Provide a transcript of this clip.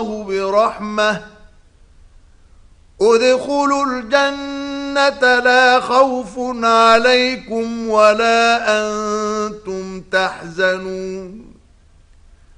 الله برحمة ادخلوا الجنة لا خوف عليكم ولا أنتم تحزنون